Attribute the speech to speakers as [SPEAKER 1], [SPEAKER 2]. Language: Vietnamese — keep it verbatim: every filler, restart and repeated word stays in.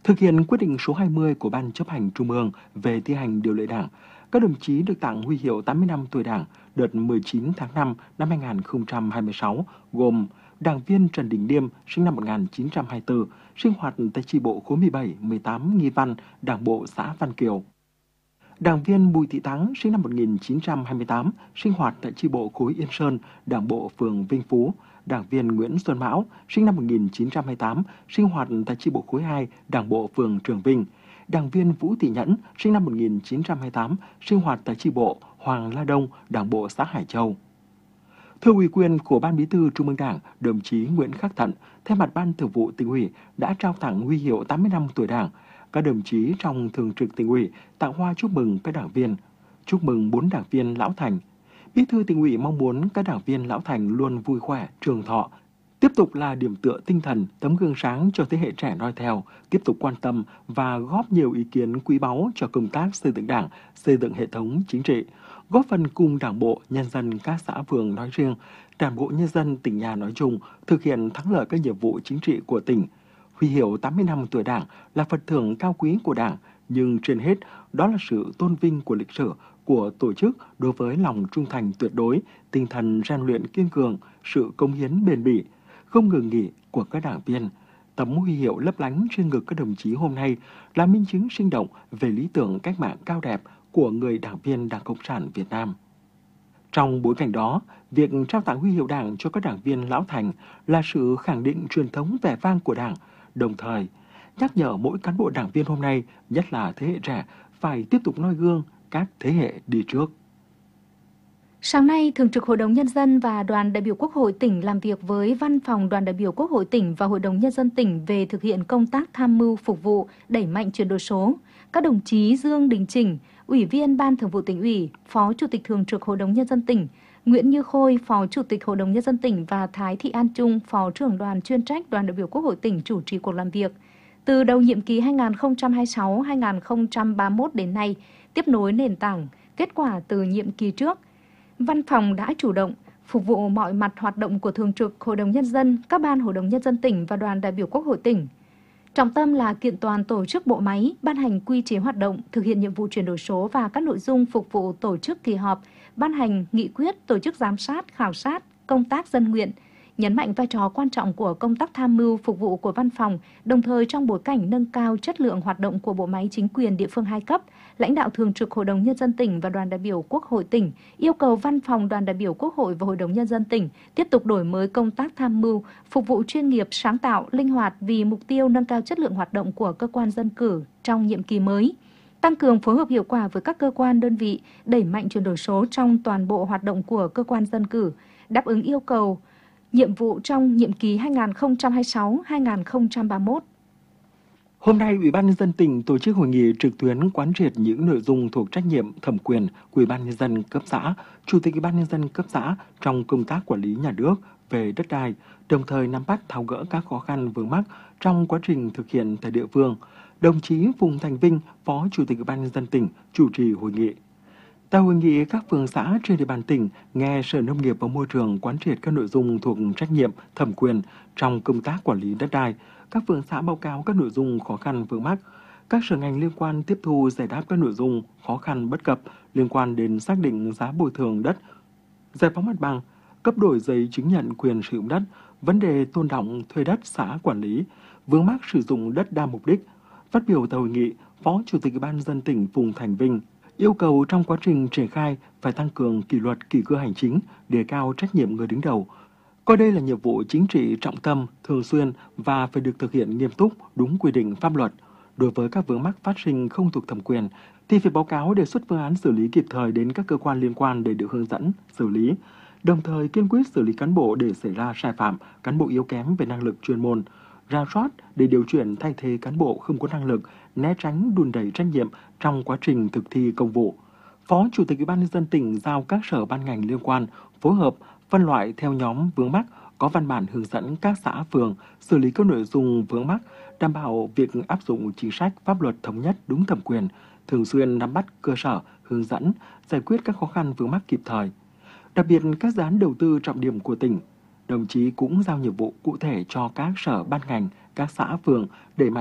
[SPEAKER 1] Thực hiện quyết định số hai mươi của Ban Chấp hành Trung ương về thi hành điều lệ Đảng, các đồng chí được tặng huy hiệu tám mươi năm tuổi Đảng đợt mười chín tháng năm năm hai nghìn không trăm hai mươi sáu gồm đảng viên Trần Đình Liêm, sinh năm một nghìn chín trăm hai mươi tư, sinh hoạt tại chi bộ khối mười bảy, mười tám Nghi Văn, Đảng bộ xã Văn Kiều. Đảng viên Bùi Thị Thắng, sinh năm một nghìn chín trăm hai mươi tám, sinh hoạt tại chi bộ khối Yên Sơn, Đảng bộ phường Vinh Phú. Đảng viên Nguyễn Xuân Mão, sinh năm một nghìn chín trăm hai mươi tám, sinh hoạt tại chi bộ khối hai, Đảng bộ phường Trường Vinh. Đảng viên Vũ Thị Nhẫn, sinh năm một nghìn chín trăm hai mươi tám, sinh hoạt tại chi bộ Hoàng La Đông, Đảng bộ xã Hải Châu. Thưa ủy quyền của Ban Bí thư Trung ương Đảng, đồng chí Nguyễn Khắc Thận, thay mặt Ban Thường vụ Tỉnh ủy đã trao tặng huy hiệu tám mươi năm tuổi Đảng. Các đồng chí trong Thường trực Tỉnh ủy tặng hoa chúc mừng các đảng viên, chúc mừng bốn đảng viên lão thành. Bí thư Tỉnh ủy mong muốn các đảng viên lão thành luôn vui khỏe, trường thọ, tiếp tục là điểm tựa tinh thần, tấm gương sáng cho thế hệ trẻ noi theo, tiếp tục quan tâm và góp nhiều ý kiến quý báu cho công tác xây dựng Đảng, xây dựng hệ thống chính trị, góp phần cùng Đảng bộ, nhân dân các xã phường nói riêng, Đảng bộ nhân dân tỉnh nhà nói chung thực hiện thắng lợi các nhiệm vụ chính trị của tỉnh. Huy hiệu tám mươi năm tuổi Đảng là phần thưởng cao quý của Đảng, nhưng trên hết đó là sự tôn vinh của lịch sử, của tổ chức đối với lòng trung thành tuyệt đối, tinh thần rèn luyện kiên cường, sự cống hiến bền bỉ, không ngừng nghỉ của các đảng viên. Tấm huy hiệu lấp lánh trên ngực các đồng chí hôm nay là minh chứng sinh động về lý tưởng cách mạng cao đẹp của người đảng viên Đảng Cộng sản Việt Nam. Trong bối cảnh đó, việc trao tặng huy hiệu Đảng cho các đảng viên lão thành là sự khẳng định truyền thống vẻ vang của Đảng, đồng thời nhắc nhở mỗi cán bộ đảng viên hôm nay, nhất là thế hệ trẻ, phải tiếp tục noi gương các thế hệ đi trước.
[SPEAKER 2] Sáng nay, Thường trực Hội đồng Nhân dân và Đoàn đại biểu Quốc hội tỉnh làm việc với Văn phòng Đoàn đại biểu Quốc hội tỉnh và Hội đồng Nhân dân tỉnh về thực hiện công tác tham mưu phục vụ, đẩy mạnh chuyển đổi số. Các đồng chí Dương Đình Chỉnh, Ủy viên Ban Thường vụ Tỉnh ủy, Phó Chủ tịch Thường trực Hội đồng Nhân dân tỉnh, Nguyễn Như Khôi, Phó Chủ tịch Hội đồng Nhân dân tỉnh và Thái Thị An Trung, Phó trưởng đoàn chuyên trách Đoàn đại biểu Quốc hội tỉnh chủ trì cuộc làm việc. Từ đầu nhiệm kỳ hai nghìn không trăm hai mươi sáu đến hai nghìn không trăm ba mươi mốt đến nay, tiếp nối nền tảng, kết quả từ nhiệm kỳ trước, Văn phòng đã chủ động phục vụ mọi mặt hoạt động của Thường trực Hội đồng Nhân dân, các ban Hội đồng Nhân dân tỉnh và Đoàn đại biểu Quốc hội tỉnh. Trọng tâm là kiện toàn tổ chức bộ máy, ban hành quy chế hoạt động, thực hiện nhiệm vụ chuyển đổi số và các nội dung phục vụ tổ chức kỳ họp, ban hành nghị quyết, tổ chức giám sát, khảo sát, công tác dân nguyện, nhấn mạnh vai trò quan trọng của công tác tham mưu phục vụ của văn phòng, đồng thời trong bối cảnh nâng cao chất lượng hoạt động của bộ máy chính quyền địa phương hai cấp, lãnh đạo Thường trực Hội đồng Nhân dân tỉnh và Đoàn đại biểu Quốc hội tỉnh yêu cầu Văn phòng Đoàn đại biểu Quốc hội và Hội đồng Nhân dân tỉnh tiếp tục đổi mới công tác tham mưu, phục vụ chuyên nghiệp, sáng tạo, linh hoạt vì mục tiêu nâng cao chất lượng hoạt động của cơ quan dân cử trong nhiệm kỳ mới. Tăng cường phối hợp hiệu quả với các cơ quan đơn vị, đẩy mạnh chuyển đổi số trong toàn bộ hoạt động của cơ quan dân cử, đáp ứng yêu cầu nhiệm vụ trong nhiệm kỳ hai nghìn không trăm hai mươi sáu đến hai nghìn không trăm ba mươi mốt.
[SPEAKER 1] Hôm nay, Ủy ban Nhân dân tỉnh tổ chức hội nghị trực tuyến quán triệt những nội dung thuộc trách nhiệm thẩm quyền của Ủy ban Nhân dân cấp xã, Chủ tịch Ủy ban Nhân dân cấp xã trong công tác quản lý nhà nước về đất đai, đồng thời nắm bắt tháo gỡ các khó khăn vướng mắc trong quá trình thực hiện tại địa phương. Đồng chí Phùng Thành Vinh, Phó Chủ tịch Ủy ban Nhân dân tỉnh chủ trì hội nghị. Tại hội nghị, các phường xã trên địa bàn tỉnh nghe Sở Nông nghiệp và Môi trường quán triệt các nội dung thuộc trách nhiệm, thẩm quyền trong công tác quản lý đất đai. Các phường xã báo cáo các nội dung khó khăn vướng mắc. Các sở ngành liên quan tiếp thu giải đáp các nội dung khó khăn bất cập liên quan đến xác định giá bồi thường đất, giải phóng mặt bằng, cấp đổi giấy chứng nhận quyền sử dụng đất, vấn đề tồn đọng thuê đất xã quản lý, vướng mắc sử dụng đất đa mục đích. Phát biểu tại hội nghị, Phó Chủ tịch Ủy ban Nhân dân tỉnh Phùng Thành Vinh yêu cầu trong quá trình triển khai phải tăng cường kỷ luật kỷ cương hành chính, đề cao trách nhiệm người đứng đầu. Coi đây là nhiệm vụ chính trị trọng tâm, thường xuyên và phải được thực hiện nghiêm túc, đúng quy định pháp luật. Đối với các vướng mắc phát sinh không thuộc thẩm quyền thì phải báo cáo đề xuất phương án xử lý kịp thời đến các cơ quan liên quan để được hướng dẫn, xử lý. Đồng thời kiên quyết xử lý cán bộ để xảy ra sai phạm, cán bộ yếu kém về năng lực chuyên môn, rà soát để điều chuyển thay thế cán bộ không có năng lực, né tránh đùn đẩy trách nhiệm trong quá trình thực thi công vụ. Phó Chủ tịch Ủy ban Nhân dân tỉnh giao các sở ban ngành liên quan phối hợp phân loại theo nhóm vướng mắc, có văn bản hướng dẫn các xã phường xử lý các nội dung vướng mắc, đảm bảo việc áp dụng chính sách pháp luật thống nhất đúng thẩm quyền, thường xuyên nắm bắt cơ sở, hướng dẫn, giải quyết các khó khăn vướng mắc kịp thời. Đặc biệt các dự án đầu tư trọng điểm của tỉnh, đồng chí cũng giao nhiệm vụ cụ thể cho các sở ban ngành, các xã phường để